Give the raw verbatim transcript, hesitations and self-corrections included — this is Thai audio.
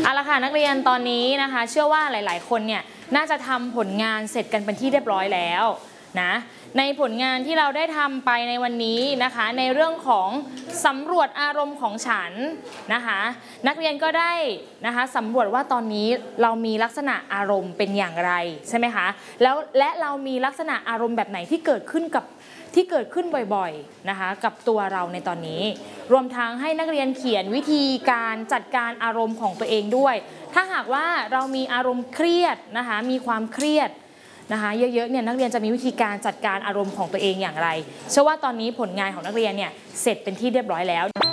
เอาละค่ะนักเรียนตอนนี้นะคะเชื่อว่าหลายๆคนเนี่ยน่าจะทำผลงานเสร็จกันเป็นที่เรียบร้อยแล้วนะในผลงานที่เราได้ทำไปในวันนี้นะคะในเรื่องของสำรวจอารมณ์ของฉันนะคะนักเรียนก็ได้นะคะสำรวจว่าตอนนี้เรามีลักษณะอารมณ์เป็นอย่างไรใช่ไหมคะแล้วและเรามีลักษณะอารมณ์แบบไหนที่เกิดขึ้นกับที่เกิดขึ้นบ่อยๆนะคะกับตัวเราในตอนนี้รวมทั้งให้นักเรียนเขียนวิธีการจัดการอารมณ์ของตัวเองด้วยถ้าหากว่าเรามีอารมณ์เครียดนะคะมีความเครียดนะคะเยอะๆเนี่ยนักเรียนจะมีวิธีการจัดการอารมณ์ของตัวเองอย่างไรเชื่อว่าตอนนี้ผลงานของนักเรียนเนี่ยเสร็จเป็นที่เรียบร้อยแล้ว